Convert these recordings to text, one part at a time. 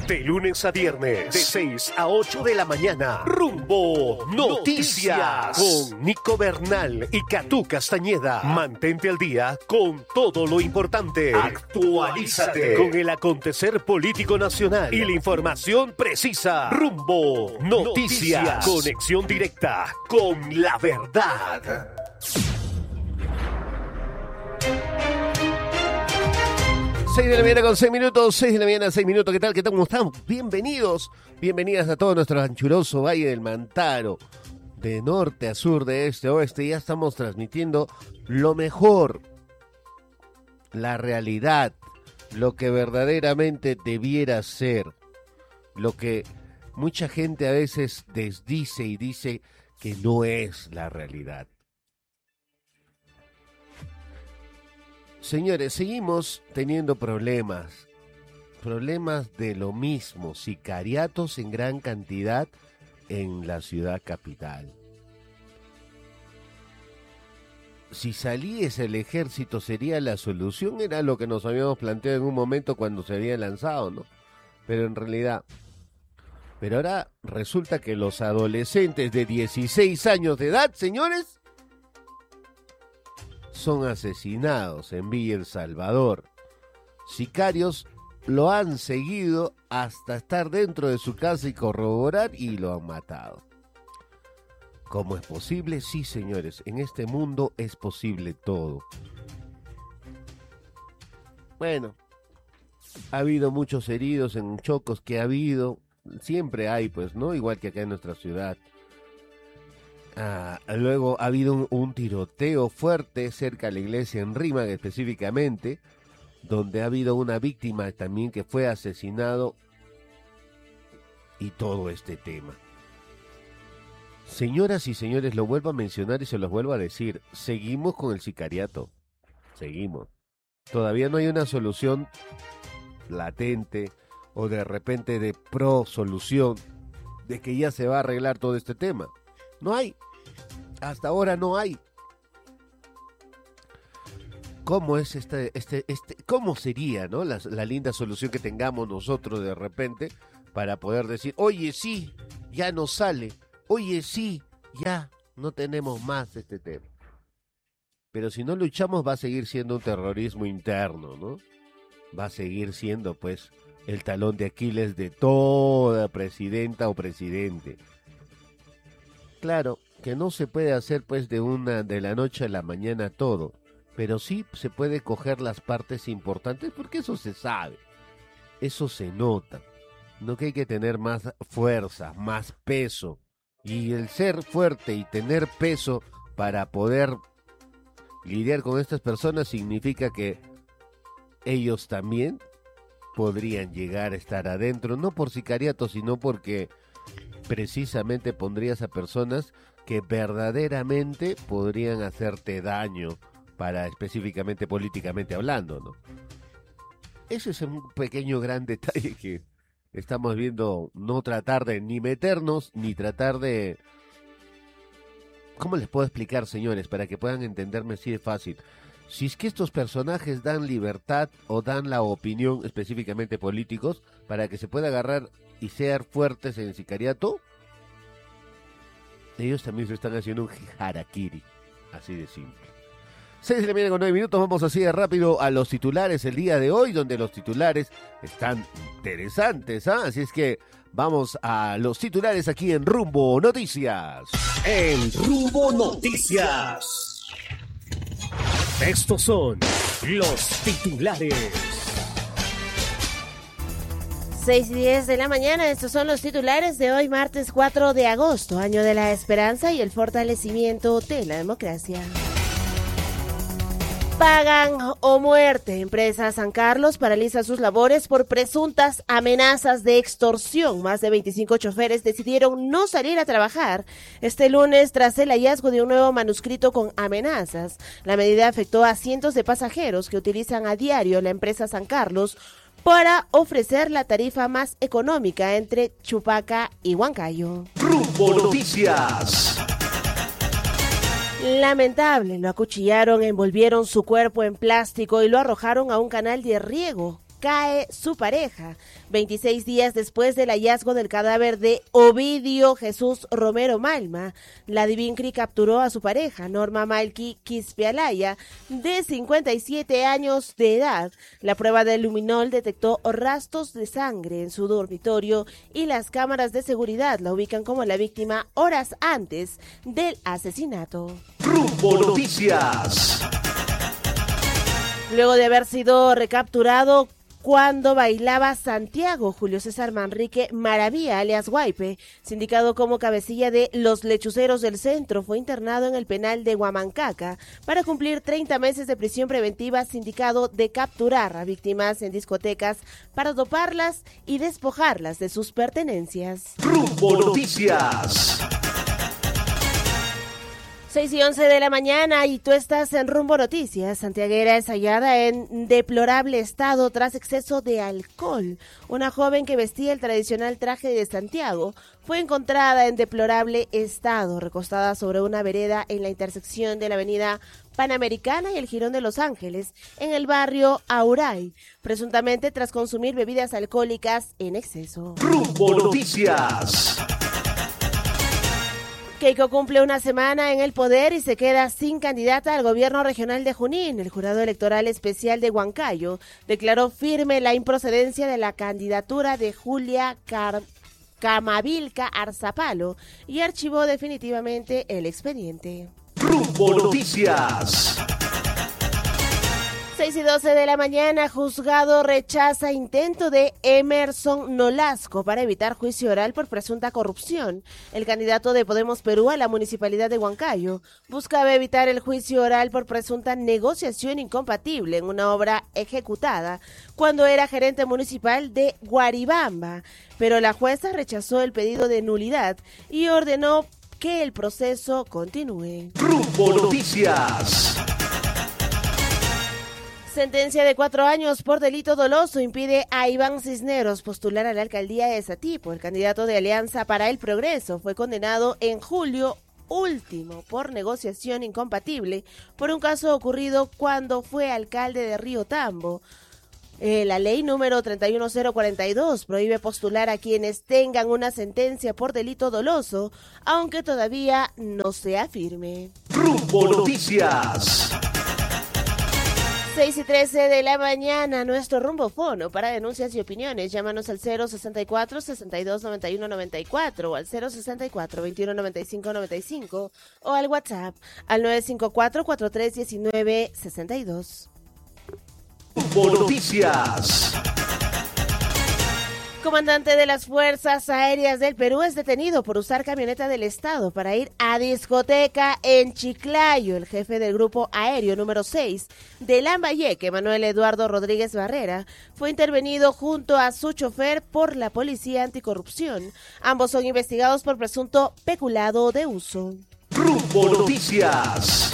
De lunes a viernes, de 6 a 8 de la mañana. Rumbo Noticias. Con Nico Bernal y Catú Castañeda. Mantente al día con todo lo importante. Actualízate con el acontecer político nacional y la información precisa. Rumbo Noticias. Conexión directa con la verdad. 6 de la mañana con 6 minutos, 6 de la mañana, 6 minutos. ¿Qué tal? ¿Qué tal? ¿Cómo están? Bienvenidos, bienvenidas a todo nuestro anchuroso Valle del Mantaro. De norte a sur, de este a oeste, ya estamos transmitiendo lo mejor, la realidad, lo que verdaderamente debiera ser, lo que mucha gente a veces desdice y dice que no es la realidad. Señores, seguimos teniendo problemas de lo mismo, sicariatos en gran cantidad en la ciudad capital. Si saliese el ejército sería la solución, era lo que nos habíamos planteado en un momento cuando se había lanzado, ¿no? Pero ahora resulta que los adolescentes de 16 años de edad, señores, son asesinados en Villa El Salvador. Sicarios lo han seguido hasta estar dentro de su casa y corroborar y lo han matado. ¿Cómo es posible? Sí, señores, en este mundo es posible todo. Bueno, ha habido muchos heridos en chocos que ha habido, siempre hay, pues, ¿no? Igual que acá en nuestra ciudad. Luego ha habido un tiroteo fuerte cerca de la iglesia en Rímac específicamente, donde ha habido una víctima también que fue asesinado y todo este tema. Señoras y señores, lo vuelvo a mencionar y se los vuelvo a decir, seguimos con el sicariato, seguimos. Todavía no hay una solución latente o de repente de solución de que ya se va a arreglar todo este tema. No hay. Hasta ahora no hay. ¿Cómo es cómo sería, ¿no? La linda solución que tengamos nosotros de repente para poder decir, oye, sí, ya no sale. Oye, sí, ya no tenemos más este tema. Pero si no luchamos va a seguir siendo un terrorismo interno, ¿no? Va a seguir siendo, pues, el talón de Aquiles de toda presidenta o presidente. Claro que no se puede hacer pues de la noche a la mañana todo, pero sí se puede coger las partes importantes porque eso se sabe, eso se nota, no que hay que tener más fuerza, más peso, y el ser fuerte y tener peso para poder lidiar con estas personas significa que ellos también podrían llegar a estar adentro, no por sicariato, sino porque precisamente pondrías a personas que verdaderamente podrían hacerte daño para específicamente políticamente hablando, ¿no? Ese es un pequeño gran detalle que estamos viendo, no tratar de ni meternos, ni tratar de... ¿Cómo les puedo explicar, señores, para que puedan entenderme así de fácil? Si es que estos personajes dan libertad o dan la opinión, específicamente políticos, para que se pueda agarrar y ser fuertes en el sicariato, ellos también se están haciendo un harakiri, así de simple. 6 de la mañana con 9 minutos, vamos así de rápido a los titulares el día de hoy, donde los titulares están interesantes, ¿ah? Así es que vamos a los titulares aquí en Rumbo Noticias. En Rumbo Noticias. Estos son los titulares. 6:10 de la mañana, estos son los titulares de hoy, martes 4 de agosto, año de la esperanza y el fortalecimiento de la democracia. Pagan o muerte. Empresa San Carlos paraliza sus labores por presuntas amenazas de extorsión. Más de 25 choferes decidieron no salir a trabajar este lunes tras el hallazgo de un nuevo manuscrito con amenazas. La medida afectó a cientos de pasajeros que utilizan a diario la empresa San Carlos para ofrecer la tarifa más económica entre Chupaca y Huancayo. Rumbo Noticias. Lamentable, lo acuchillaron, envolvieron su cuerpo en plástico y lo arrojaron a un canal de riego cae su pareja. 26 días después del hallazgo del cadáver de Ovidio Jesús Romero Malma, la Divincri capturó a su pareja, Norma Malki Quispialaya, de 57 años de edad. La prueba de luminol detectó rastros de sangre en su dormitorio y las cámaras de seguridad la ubican como la víctima horas antes del asesinato. Rumbo Noticias. Luego de haber sido recapturado cuando bailaba Santiago, Julio César Manrique Maravilla, alias Guaype, sindicado como cabecilla de los lechuceros del centro, fue internado en el penal de Huamancaca para cumplir 30 meses de prisión preventiva, sindicado de capturar a víctimas en discotecas para doparlas y despojarlas de sus pertenencias. Rumbo Noticias. 6:11 de la mañana y tú estás en Rumbo Noticias. Santiaguera es hallada en deplorable estado tras exceso de alcohol. Una joven que vestía el tradicional traje de Santiago fue encontrada en deplorable estado, recostada sobre una vereda en la intersección de la avenida Panamericana y el Jirón de Los Ángeles, en el barrio Auray, presuntamente tras consumir bebidas alcohólicas en exceso. Rumbo Noticias. Keiko cumple una semana en el poder y se queda sin candidata al gobierno regional de Junín. El jurado electoral especial de Huancayo declaró firme la improcedencia de la candidatura de Julia Camavilca Arzapalo y archivó definitivamente el expediente. Rumbo Noticias. 6:12 de la mañana, juzgado rechaza intento de Emerson Nolasco para evitar juicio oral por presunta corrupción. El candidato de Podemos Perú a la municipalidad de Huancayo buscaba evitar el juicio oral por presunta negociación incompatible en una obra ejecutada cuando era gerente municipal de Guaribamba, pero la jueza rechazó el pedido de nulidad y ordenó que el proceso continúe. Rumbo Noticias. Sentencia de 4 años por delito doloso impide a Iván Cisneros postular a la alcaldía de Satipo. El candidato de Alianza para el Progreso fue condenado en julio último por negociación incompatible por un caso ocurrido cuando fue alcalde de Río Tambo. La ley número 31042 prohíbe postular a quienes tengan una sentencia por delito doloso, aunque todavía no sea firme. Rumbo Noticias. 6:13 de la mañana, nuestro rumbofono para denuncias y opiniones. Llámanos al 064-6291-94 o al 064-2195-95 o al WhatsApp al 954-4319-62. Rumbo Noticias. Comandante de las Fuerzas Aéreas del Perú es detenido por usar camioneta del Estado para ir a discoteca en Chiclayo. El jefe del grupo aéreo número 6 de Lambayeque, Manuel Eduardo Rodríguez Barrera, fue intervenido junto a su chofer por la Policía Anticorrupción. Ambos son investigados por presunto peculado de uso. Rumbo Noticias.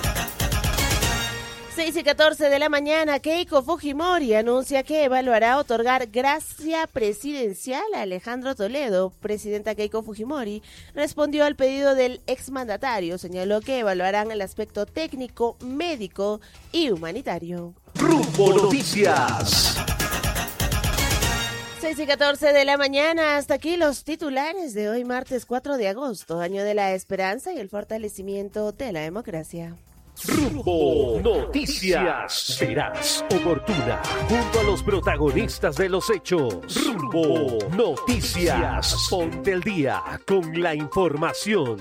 6:14 de la mañana, Keiko Fujimori anuncia que evaluará otorgar gracia presidencial a Alejandro Toledo. Presidenta Keiko Fujimori respondió al pedido del exmandatario, señaló que evaluarán el aspecto técnico, médico y humanitario. Rumbo Noticias. 6:14 de la mañana, hasta aquí los titulares de hoy martes 4 de agosto, año de la esperanza y el fortalecimiento de la democracia. Rumbo Noticias. Veraz, oportuna, junto a los protagonistas de los hechos. Rumbo Noticias. Ponte el día con la información.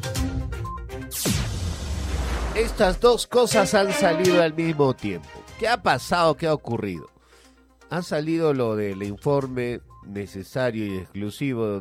Estas dos cosas han salido al mismo tiempo. ¿Qué ha pasado? ¿Qué ha ocurrido? Ha salido lo del informe necesario y exclusivo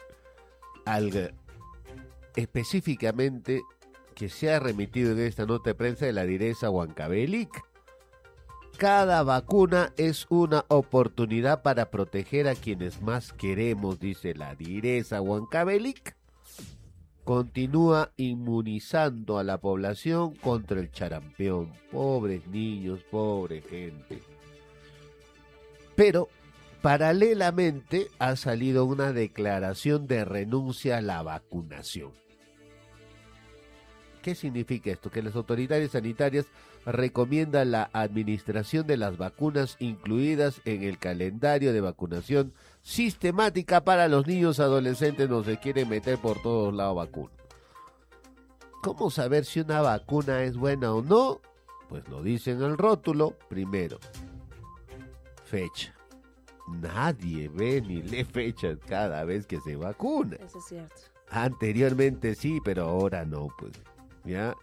específicamente que se ha remitido en esta nota de prensa de la direza Huancavelic. Cada vacuna es una oportunidad para proteger a quienes más queremos, dice la direza Huancavelic. Continúa inmunizando a la población contra el charampión. Pobres niños, pobre gente. Pero, paralelamente, ha salido una declaración de renuncia a la vacunación. ¿Qué significa esto? Que las autoridades sanitarias recomiendan la administración de las vacunas incluidas en el calendario de vacunación sistemática para los niños adolescentes. No se quieren meter por todos lados vacunas. ¿Cómo saber si una vacuna es buena o no? Pues lo dice en el rótulo. Primero, fecha. Nadie ve ni lee fechas cada vez que se vacuna. Eso es cierto. Anteriormente sí, pero ahora no, pues. ¿Ya?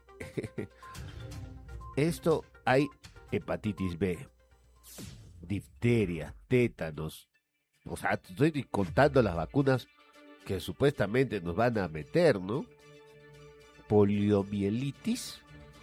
Esto, hay hepatitis B, difteria, tétanos. O sea, estoy contando las vacunas que supuestamente nos van a meter, ¿no? Poliomielitis,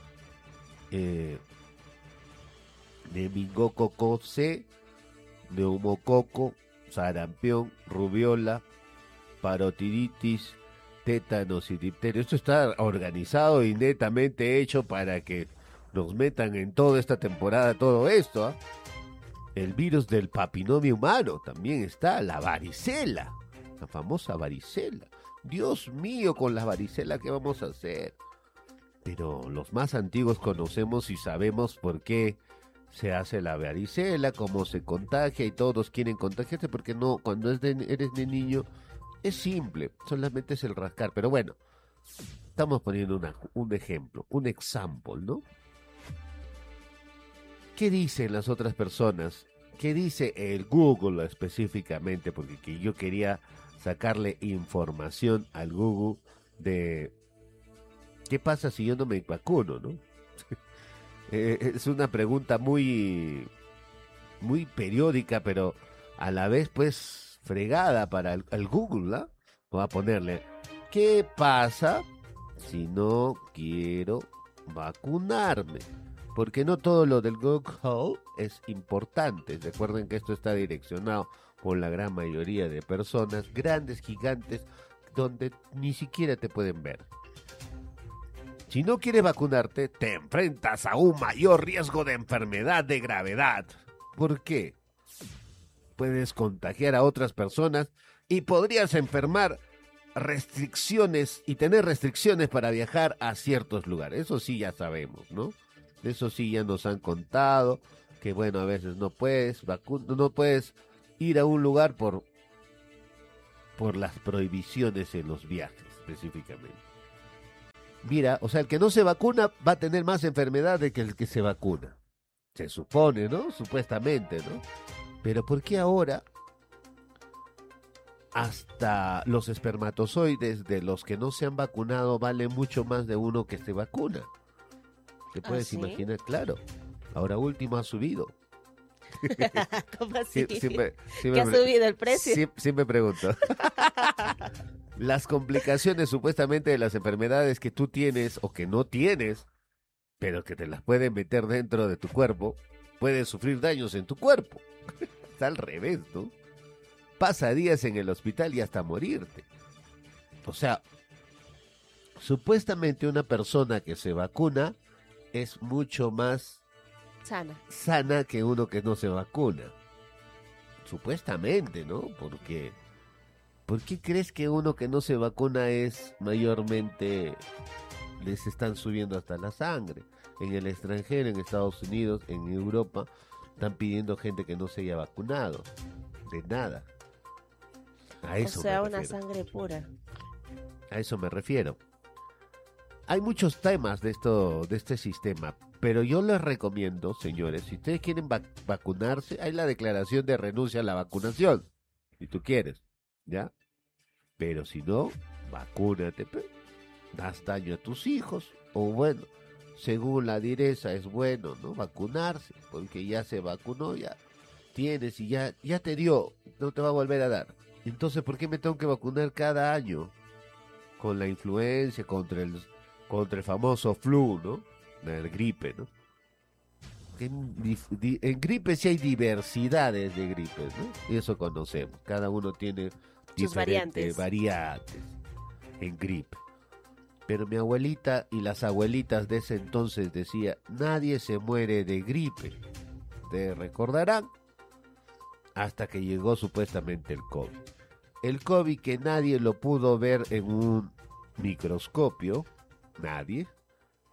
meningococo C, neumococo, sarampión, rubiola, parotiditis, tétanos y difteria. Esto está organizado y netamente hecho para que nos metan en toda esta temporada todo esto, ¿eh? El virus del papinomio humano también está, la varicela, la famosa varicela. Dios mío, con la varicela, ¿qué vamos a hacer? Pero los más antiguos conocemos y sabemos por qué se hace la varicela, cómo se contagia y todos quieren contagiarse porque no, cuando eres de niño es simple, solamente es el rascar. Pero bueno, estamos poniendo un ejemplo, un example, ¿no? ¿Qué dicen las otras personas? ¿Qué dice el Google específicamente? Porque yo quería sacarle información al Google de qué pasa si yo no me vacuno, ¿no? Es una pregunta muy periódica, pero a la vez pues fregada para el Google, ¿no? Voy a ponerle, ¿qué pasa si no quiero vacunarme? Porque no todo lo del Google es importante. Recuerden que esto está direccionado por la gran mayoría de personas, grandes, gigantes, donde ni siquiera te pueden ver. Si no quieres vacunarte, te enfrentas a un mayor riesgo de enfermedad de gravedad. ¿Por qué? Puedes contagiar a otras personas y podrías enfermar restricciones y tener restricciones para viajar a ciertos lugares. Eso sí ya sabemos, ¿no? Eso sí ya nos han contado, que bueno, a veces no puedes ir a un lugar por las prohibiciones en los viajes, específicamente. Mira, o sea, el que no se vacuna va a tener más enfermedades que el que se vacuna. Se supone, ¿no? Supuestamente, ¿no? Pero ¿por qué ahora hasta los espermatozoides de los que no se han vacunado valen mucho más de uno que se vacuna? ¿Te puedes imaginar? Claro. Ahora último ha subido. ¿Cómo así? ¿Qué ha subido el precio? Sí me pregunto. Las complicaciones supuestamente de las enfermedades que tú tienes o que no tienes, pero que te las pueden meter dentro de tu cuerpo, puedes sufrir daños en tu cuerpo. Está al revés, ¿no? Pasa días en el hospital y hasta morirte. O sea, supuestamente una persona que se vacuna es mucho más sana que uno que no se vacuna. Supuestamente, ¿no? Porque ¿por qué crees que uno que no se vacuna es mayormente, les están subiendo hasta la sangre? En el extranjero, en Estados Unidos, en Europa, están pidiendo gente que no se haya vacunado. De nada. A eso me refiero. Una sangre pura. A eso me refiero. Hay muchos temas de este sistema, pero yo les recomiendo, señores, si ustedes quieren vacunarse, hay la declaración de renuncia a la vacunación, si tú quieres, ¿ya? Pero si no, vacúnate, das daño a tus hijos, o bueno, según la direza es bueno, ¿no? Vacunarse, porque ya se vacunó, ya tienes y ya te dio, no te va a volver a dar. Entonces, ¿por qué me tengo que vacunar cada año? Con la influencia, contra el famoso flu, ¿no? El gripe, ¿no? En gripe sí hay diversidades de gripes, ¿no? Y eso conocemos. Cada uno tiene diferentes variantes en gripe. Pero mi abuelita y las abuelitas de ese entonces decía, nadie se muere de gripe. Ustedes recordarán, hasta que llegó supuestamente el COVID. El COVID que nadie lo pudo ver en un microscopio, nadie,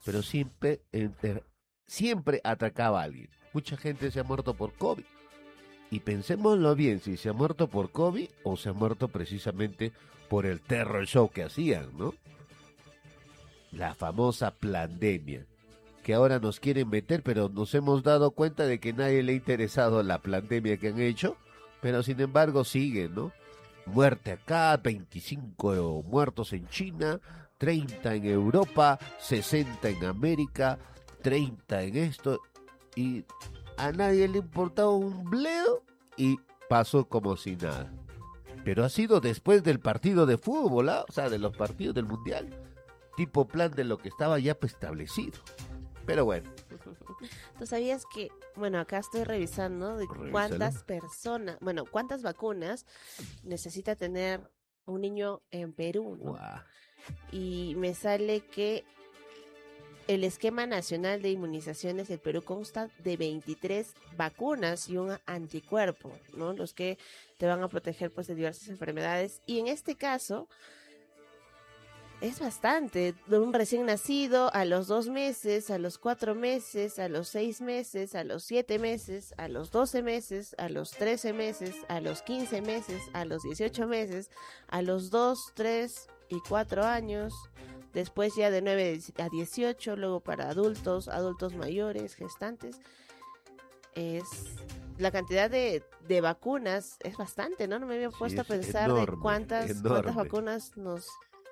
pero siempre atacaba a alguien. Mucha gente se ha muerto por COVID. Y pensémoslo bien, si se ha muerto por COVID o se ha muerto precisamente por el terror show que hacían, ¿no? La famosa pandemia, que ahora nos quieren meter, pero nos hemos dado cuenta de que nadie le ha interesado la pandemia que han hecho, pero sin embargo sigue, ¿no? Muerte acá, 25 muertos en China, 30 en Europa, 60 en América, 30 en esto, y a nadie le importaba un bledo y pasó como si nada. Pero ha sido después del partido de fútbol, ¿ah? O sea, de los partidos del Mundial, tipo plan de lo que estaba ya establecido. Pero bueno. ¿Tú sabías que, bueno, acá estoy revisando de cuántas personas, bueno, cuántas vacunas necesita tener un niño en Perú, ¿no? Wow. Y me sale que el esquema nacional de inmunizaciones del Perú consta de 23 vacunas y un anticuerpo, ¿no? Los que te van a proteger pues de diversas enfermedades. Y en este caso es bastante, de un recién nacido a los 2 meses, a los 4 meses, a los 6 meses, a los 7 meses, a los 12 meses, a los 13 meses, a los 15 meses, a los 18 meses, a los 2, 3 y 4 años, después ya de 9 a 18, luego para adultos, adultos mayores, gestantes. Es la cantidad de vacunas es bastante, ¿no? No me había puesto a pensar enorme, de cuántas vacunas nos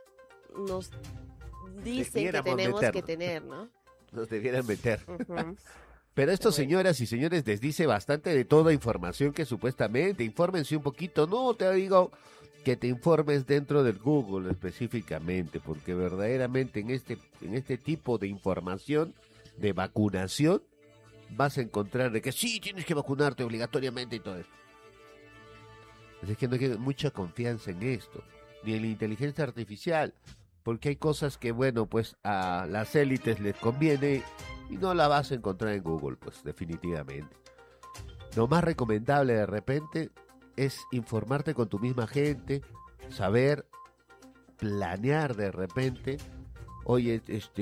dicen que tenemos que tener, ¿no? Nos debieran meter. Uh-huh. Pero esto, señoras y señores, les dice bastante de toda información que supuestamente, infórmense un poquito, no te digo que te informes dentro del Google específicamente, porque verdaderamente en este tipo de información de vacunación vas a encontrar de que sí, tienes que vacunarte obligatoriamente y todo eso. Así que no hay mucha confianza en esto, ni en la inteligencia artificial, porque hay cosas que, bueno, pues a las élites les conviene y no la vas a encontrar en Google, pues definitivamente. Lo más recomendable de repente es informarte con tu misma gente, saber planear de repente. Oye,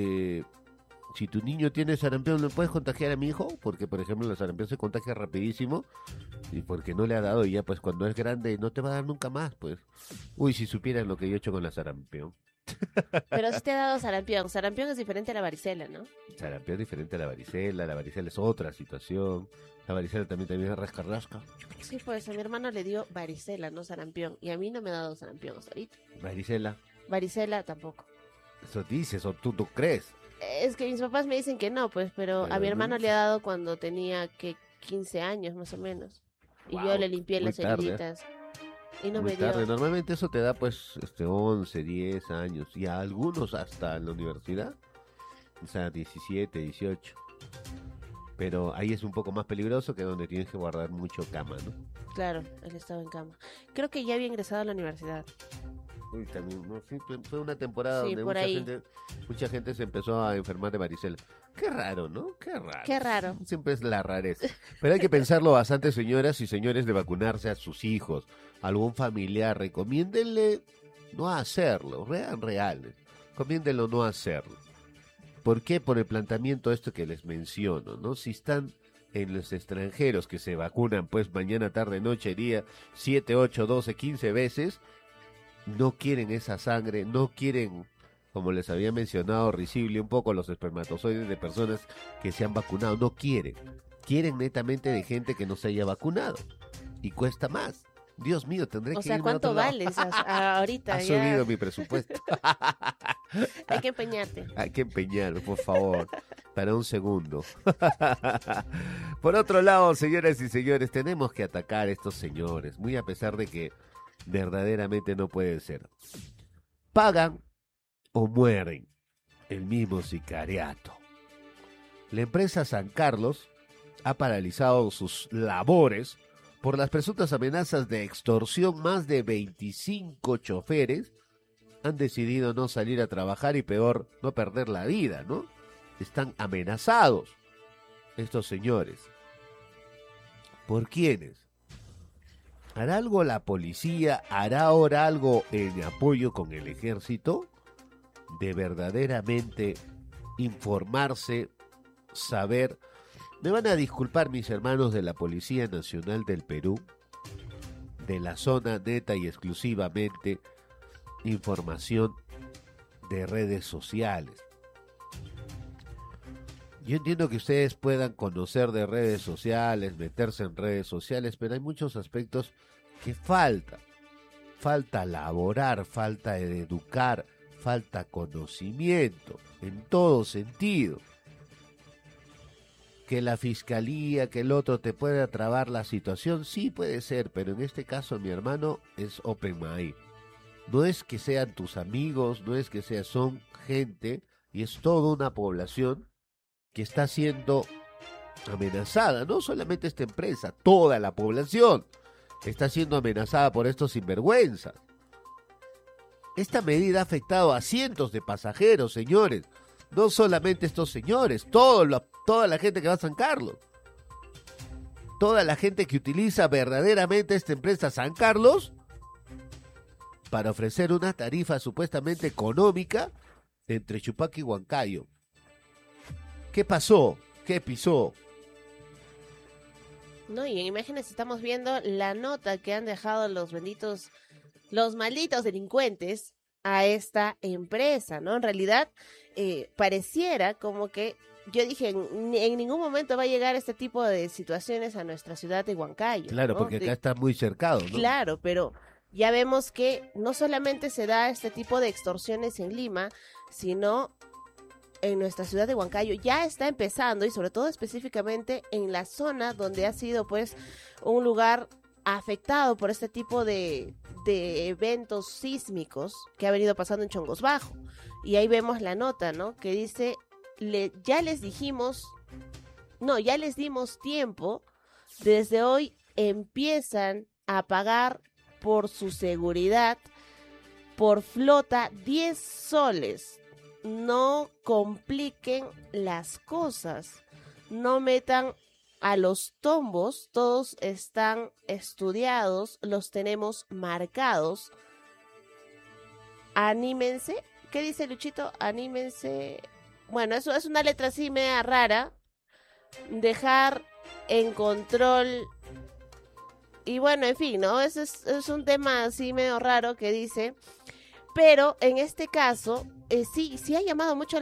si tu niño tiene sarampión, ¿le puedes contagiar a mi hijo? Porque, por ejemplo, el sarampión se contagia rapidísimo y porque no le ha dado y ya, pues cuando es grande no te va a dar nunca más, pues. Uy, si supieran lo que yo he hecho con la sarampión. Pero sí te ha dado sarampión. Sarampión es diferente a la varicela, ¿no? Sarampión es diferente a la varicela es otra situación. La varicela también es rasca. Sí, pues a mi hermano le dio varicela, no sarampión. Y a mí no me ha dado sarampión hasta ahorita. Varicela tampoco. Eso dices, o tú crees. Es que mis papás me dicen que no, pues, pero a mi hermano le ha dado cuando tenía que 15 años más o menos. Y yo le limpié las heriditas. Y no muy me dio. Tarde. Normalmente eso te da pues 11, 10 años y a algunos hasta en la universidad, o sea 17, 18. Pero ahí es un poco más peligroso que donde tienes que guardar mucho cama, ¿no? Claro, él estaba en cama. Creo que ya había ingresado a la universidad. Uy, también, no, sí, fue una temporada Sí, donde mucha gente se empezó a enfermar de varicela. Qué raro, ¿no? Qué raro. Siempre es la rareza. Pero hay que pensarlo bastante, señoras y señores, de vacunarse a sus hijos, a algún familiar. Recomiéndenle no hacerlo, reales. Recomiéndenlo no hacerlo. ¿Por qué? Por el planteamiento esto que les menciono, ¿no? Si están en los extranjeros que se vacunan, pues mañana, tarde, noche, día, 7, 8, 12, 15 veces, no quieren esa sangre, no quieren, como les había mencionado, risible un poco los espermatozoides de personas que se han vacunado, no quieren netamente de gente que no se haya vacunado y cuesta más. Dios mío, tendré que irme a otro ¿cuánto lado. vales ahorita? Ha subido mi presupuesto. Hay que empeñarte. Hay que empeñar, por favor, para un segundo. Por otro lado, señoras y señores, tenemos que atacar a estos señores, muy a pesar de que verdaderamente no puede ser. Pagan o mueren. El mismo sicariato. La empresa San Carlos ha paralizado sus labores por las presuntas amenazas de extorsión. Más de 25 choferes han decidido no salir a trabajar y peor, no perder la vida, ¿no? Están amenazados estos señores. ¿Por quiénes? ¿Hará algo la policía? ¿Hará ahora algo en apoyo con el ejército? De verdaderamente informarse, saber. Me van a disculpar mis hermanos de la Policía Nacional del Perú, de la zona neta y exclusivamente información de redes sociales. Yo entiendo que ustedes puedan conocer de redes sociales, meterse en redes sociales, pero hay muchos aspectos que falta. Falta laborar, falta educar, falta conocimiento, en todo sentido. Que la fiscalía, que el otro te pueda trabar la situación, sí puede ser, pero en este caso, mi hermano, es open mind. No es que sean tus amigos, no es que son gente, y es toda una población que está siendo amenazada. No solamente esta empresa, toda la población está siendo amenazada por estos sinvergüenzas. Esta medida ha afectado a cientos de pasajeros, señores. No solamente estos señores, toda la gente que va a San Carlos. Toda la gente que utiliza verdaderamente esta empresa San Carlos para ofrecer una tarifa supuestamente económica entre Chupaca y Huancayo. ¿Qué pasó? ¿Qué pisó? No, y en imágenes estamos viendo la nota que han dejado los malditos delincuentes a esta empresa, ¿no? En realidad, pareciera como que, yo dije, en ningún momento va a llegar este tipo de situaciones a nuestra ciudad de Huancayo. Claro, ¿no? porque acá está muy cercado, ¿no? Claro, pero ya vemos que no solamente se da este tipo de extorsiones en Lima, sino en nuestra ciudad de Huancayo ya está empezando, y sobre todo específicamente en la zona donde ha sido pues un lugar afectado por este tipo de eventos sísmicos que ha venido pasando en Chongos Bajo. Y ahí vemos la nota, ¿no? Que dice, ya les dimos tiempo, desde hoy empiezan a pagar por su seguridad, por flota, 10 soles. No compliquen las cosas, no metan a los tombos, todos están estudiados, los tenemos marcados. Anímense. ¿Qué dice Luchito? Anímense. Bueno, eso es una letra así media rara. Dejar en control. Y bueno, en fin, ¿no? Es un tema así medio raro que dice. Pero en este caso, sí ha llamado mucho